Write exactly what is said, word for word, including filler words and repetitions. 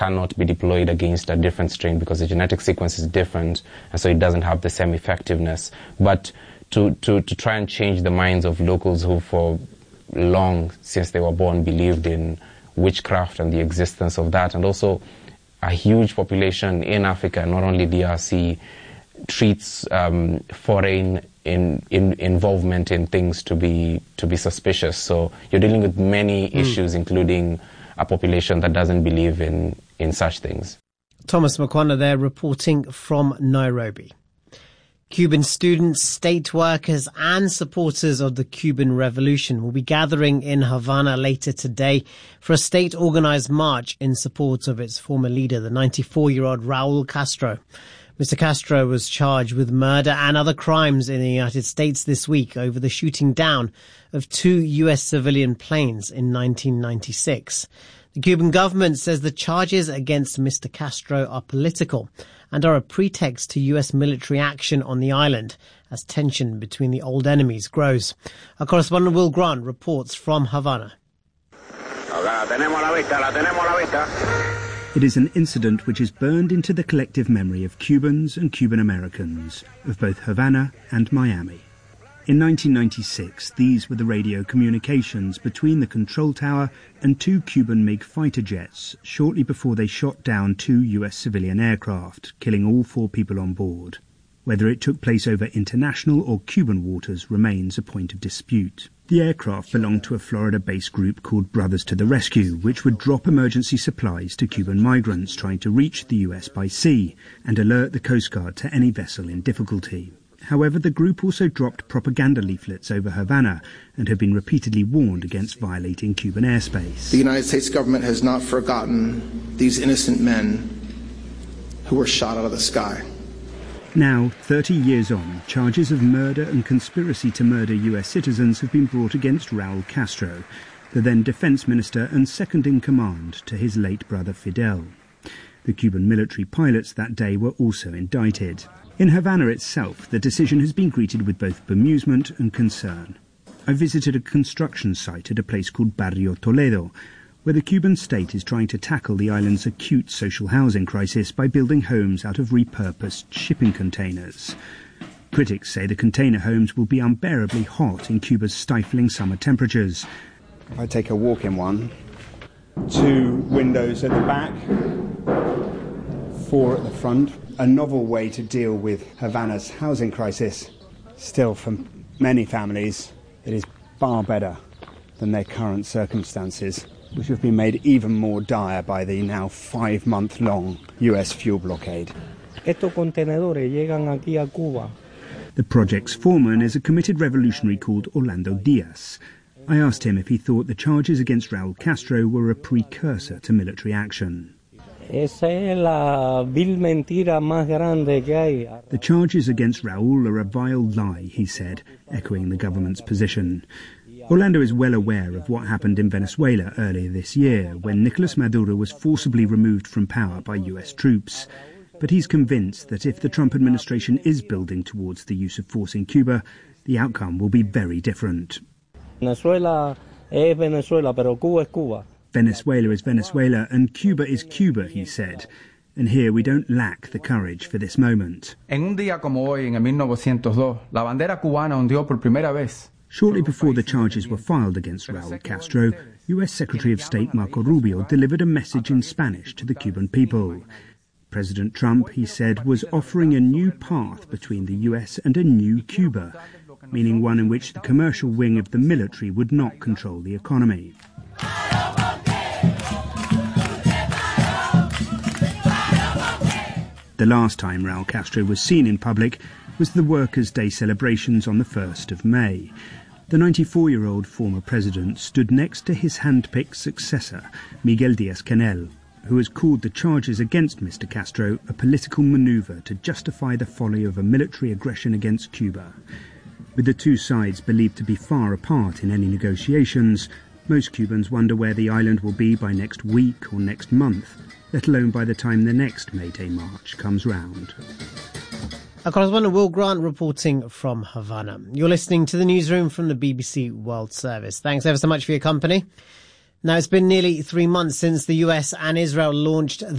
cannot be deployed against a different strain because the genetic sequence is different, and so it doesn't have the same effectiveness. But to, to, to try and change the minds of locals who for long, since they were born, believed in witchcraft and the existence of that, and also a huge population in Africa, not only D R C, treats um, foreign in, in involvement in things to be to be suspicious. So you're dealing with many mm. issues, including a population that doesn't believe in, in such things. Thomas Makwana there reporting from Nairobi. Cuban students, state workers and supporters of the Cuban Revolution will be gathering in Havana later today for a state-organized march in support of its former leader, the ninety-four-year-old Raul Castro. Mister Castro was charged with murder and other crimes in the United States this week over the shooting down of two U S civilian planes in nineteen ninety-six. The Cuban government says the charges against Mister Castro are political and are a pretext to U S military action on the island as tension between the old enemies grows. Our correspondent Will Grant reports from Havana. It is an incident which is burned into the collective memory of Cubans and Cuban Americans, of both Havana and Miami. In nineteen ninety-six, these were the radio communications between the control tower and two Cuban MiG fighter jets shortly before they shot down two U S civilian aircraft, killing all four people on board. Whether it took place over international or Cuban waters remains a point of dispute. The aircraft belonged to a Florida-based group called Brothers to the Rescue, which would drop emergency supplies to Cuban migrants trying to reach the U S by sea and alert the Coast Guard to any vessel in difficulty. However, the group also dropped propaganda leaflets over Havana and have been repeatedly warned against violating Cuban airspace. The United States government has not forgotten these innocent men who were shot out of the sky. Now, thirty years on, charges of murder and conspiracy to murder U S citizens have been brought against Raul Castro, the then defense minister and second-in-command to his late brother Fidel. The Cuban military pilots that day were also indicted. In Havana itself, the decision has been greeted with both bemusement and concern. I visited a construction site at a place called Barrio Toledo, where the Cuban state is trying to tackle the island's acute social housing crisis by building homes out of repurposed shipping containers. Critics say the container homes will be unbearably hot in Cuba's stifling summer temperatures. If I take a walk in one, two windows at the back, four at the front. A novel way to deal with Havana's housing crisis. Still, for many families, it is far better than their current circumstances, which have been made even more dire by the now five-month-long U S fuel blockade. Estos contenedores llegan aquí a Cuba. The project's foreman is a committed revolutionary called Orlando Diaz. I asked him if he thought the charges against Raul Castro were a precursor to military action. Esa es la vil mentira más grande que hay. The charges against Raul are a vile lie, he said, echoing the government's position. Orlando is well aware of what happened in Venezuela earlier this year, when Nicolas Maduro was forcibly removed from power by U S troops. But he's convinced that if the Trump administration is building towards the use of force in Cuba, the outcome will be very different. Venezuela es Venezuela, pero Cuba es Cuba. Venezuela is Venezuela and Cuba is Cuba, he said. And here we don't lack the courage for this moment. En un día como hoy, en mil novecientos dos, la bandera cubana ondeó por primera vez. Shortly before the charges were filed against Raul Castro, U S Secretary of State Marco Rubio delivered a message in Spanish to the Cuban people. President Trump, he said, was offering a new path between the U S and a new Cuba, meaning one in which the commercial wing of the military would not control the economy. The last time Raul Castro was seen in public was the Workers' Day celebrations on the first of May. The ninety-four-year-old former president stood next to his hand-picked successor, Miguel Díaz-Canel, who has called the charges against Mister Castro a political manoeuvre to justify the folly of a military aggression against Cuba. With the two sides believed to be far apart in any negotiations, most Cubans wonder where the island will be by next week or next month, let alone by the time the next May Day march comes round. Our correspondent Will Grant reporting from Havana. You're listening to the newsroom from the B B C World Service. Thanks ever so much for your company. Now, it's been nearly three months since the U S and Israel launched